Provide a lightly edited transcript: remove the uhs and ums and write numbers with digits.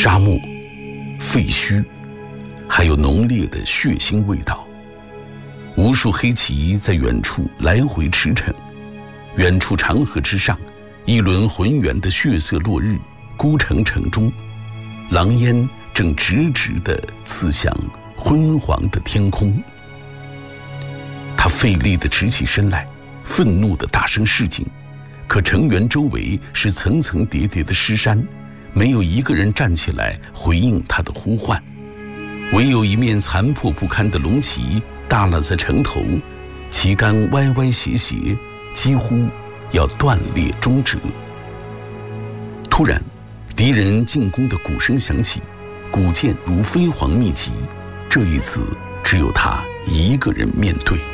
沙漠、废墟，还有浓烈的血腥味道。无数黑旗在远处来回驰骋，远处长河之上，一轮浑圆的血色落日，孤城城中，狼烟正直直地刺向昏黄的天空。他费力地直起身来，愤怒地大声示警，可城垣周围是层层叠叠的尸山，没有一个人站起来回应他的呼唤，唯有一面残破不堪的龙旗耷拉在城头，旗杆歪歪斜斜，几乎要断裂终折。突然，敌人进攻的鼓声响起，鼓剑如飞蝗密集，这一次只有他一个人面对。